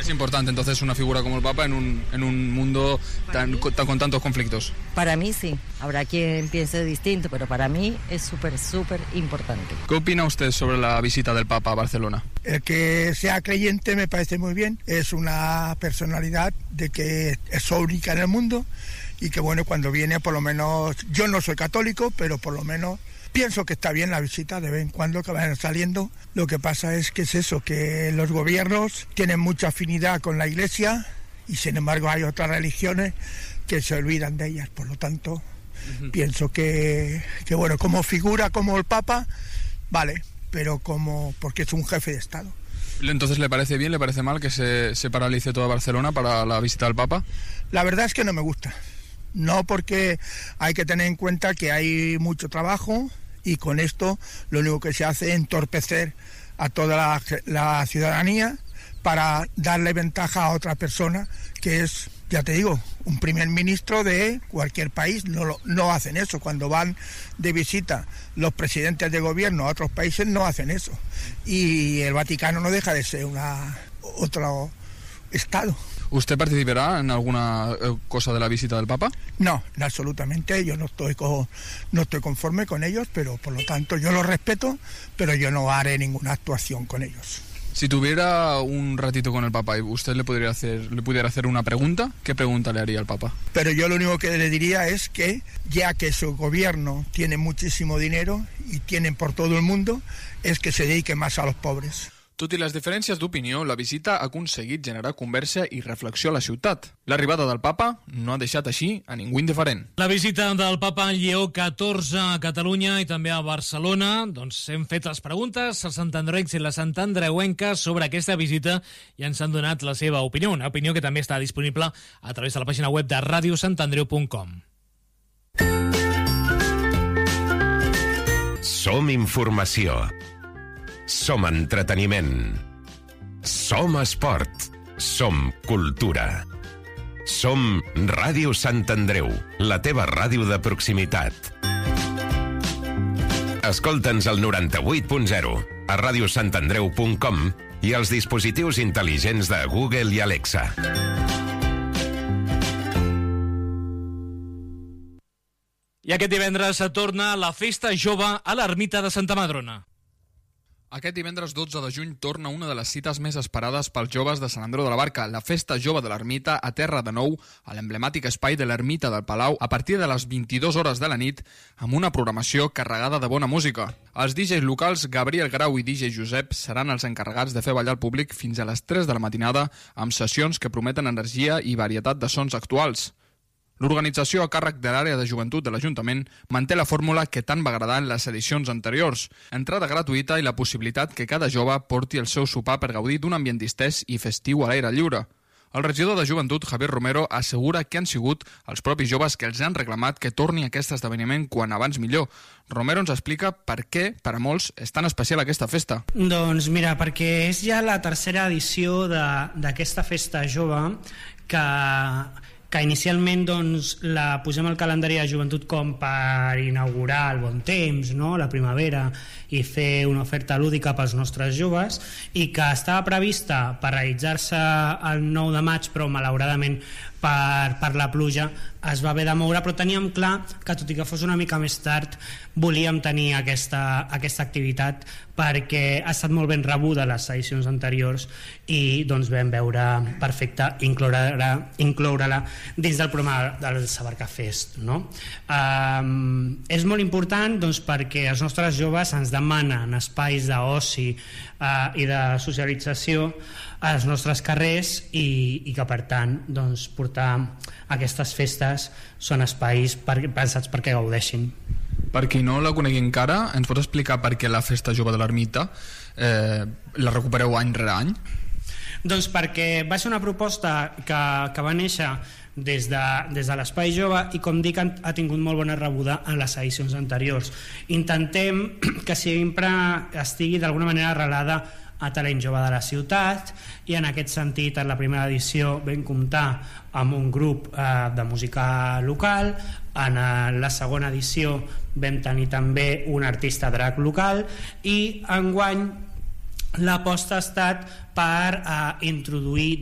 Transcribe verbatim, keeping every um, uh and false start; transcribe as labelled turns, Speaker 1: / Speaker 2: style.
Speaker 1: Es importante entonces una figura como el Papa en un, en un mundo tan, con, con tantos conflictos.
Speaker 2: Para mí sí, habrá quien piense distinto, pero para mí es súper, súper importante.
Speaker 1: ¿Qué opina usted sobre la visita del Papa a Barcelona?
Speaker 3: El que sea creyente me parece muy bien, es una personalidad de que es única en el mundo y que bueno, cuando viene por lo menos, yo no soy católico, pero por lo menos pienso que está bien la visita de vez en cuando que vayan saliendo. Lo que pasa es que es eso, que los gobiernos tienen mucha afinidad con la Iglesia y sin embargo hay otras religiones que se olvidan de ellas. Por lo tanto, uh-huh. pienso que, que bueno, como figura como el Papa, vale, pero como porque es un jefe de Estado.
Speaker 1: Entonces, ¿le parece bien, le parece mal que se, se paralice toda Barcelona para la visita del Papa?
Speaker 3: La verdad es que no me gusta. No, porque hay que tener en cuenta que hay mucho trabajo y con esto lo único que se hace es entorpecer a toda la, la ciudadanía para darle ventaja a otra persona que es, ya te digo, un primer ministro de cualquier país. No, lo, no hacen eso. Cuando van de visita los presidentes de gobierno a otros países no hacen eso. Y el Vaticano no deja de ser una, otro estado.
Speaker 1: ¿Usted participará en alguna cosa de la visita del Papa?
Speaker 3: No, absolutamente. Yo no estoy con, no estoy conforme con ellos, pero por lo tanto yo los respeto, pero yo no haré ninguna actuación con ellos.
Speaker 1: Si tuviera un ratito con el Papa y usted le pudiera hacer, le pudiera hacer una pregunta, ¿qué pregunta le haría al Papa?
Speaker 3: Pero yo lo único que le diría es que, ya que su gobierno tiene muchísimo dinero y tienen por todo el mundo, es que se dedique más a los pobres.
Speaker 1: Tot i les diferències d'opinió, la visita ha aconseguit generar conversa i reflexió a la ciutat. L'arribada del Papa no ha deixat així a ningú indiferent.
Speaker 4: La visita del Papa Lleó catorze a Catalunya i també a Barcelona, doncs hem fet les preguntes als santandreuencs i les santandreuenques sobre aquesta visita i ens han donat la seva opinió, una opinió que també està disponible a través de la pàgina web de radio sant andreu punt com.
Speaker 5: Som informació. Som entreteniment. Som esport. Som cultura. Som Ràdio Sant Andreu, la teva ràdio de proximitat. Escolta'ns al noranta-vuit punt zero, a radio sant andreu punt com i als dispositius intel·ligents de Google i Alexa.
Speaker 4: I aquest divendres se torna la Festa Jove a l'Ermita de Santa Madrona.
Speaker 1: Aquest divendres dotze de juny torna una de les cites més esperades pels joves de Sant Andreu de la Barca. La Festa Jove de l'Ermita aterra de nou a l'emblemàtic espai de l'Ermita del Palau a partir de les vint-i-dues hores de la nit amb una programació carregada de bona música. Els D Js locals Gabriel Grau i D J Josep seran els encarregats de fer ballar el públic fins a les tres de la matinada amb sessions que prometen energia i varietat de sons actuals. L'organització a càrrec de l'àrea de joventut de l'Ajuntament manté la fórmula que tant va agradar en les edicions anteriors, entrada gratuïta i la possibilitat que cada jove porti el seu sopar per gaudir d'un ambient distès i festiu a l'aire lliure. El regidor de Joventut, Javier Romero, assegura que han sigut els propis joves que els han reclamat que torni aquest esdeveniment quan abans millor. Romero ens explica per què, per a molts, és tan especial aquesta festa.
Speaker 6: Doncs mira, perquè és ja la tercera edició d'aquesta festa jove que... que inicialment doncs, la posem al calendari de joventut com per inaugurar el bon temps, no? La primavera, i fer una oferta lúdica pels nostres joves, i que estava prevista per realitzar-se el nou de maig, però malauradament per, per la pluja es va haver de moure, però teníem clar que tot i que fos una mica més tard volíem tenir aquesta, aquesta activitat perquè ha estat molt ben rebuda les edicions anteriors i doncs vam veure perfecte incloure-la, incloure-la dins del programa del Sabarca Fest, no? Um, és molt important doncs, perquè els nostres joves ens demanen espais d'oci uh, i de socialització als nostres carrers i, i que per tant doncs, portar aquestes festes són espais per, pensats perquè gaudeixin.
Speaker 1: Per qui no la conegui encara, ens pots explicar per què la Festa Jove de l'Ermita eh, la recupereu any rere any?
Speaker 6: Doncs perquè va ser una proposta que, que va néixer des de, des de l'Espai Jove i com dic ha tingut molt bona rebuda en les edicions anteriors. Intentem que sempre estigui d'alguna manera arrelada a talent jove de la ciutat i en aquest sentit en la primera edició vam comptar amb un grup eh, de música local, en la segona edició vam tenir també un artista drac local i enguany l'aposta ha estat per eh, introduir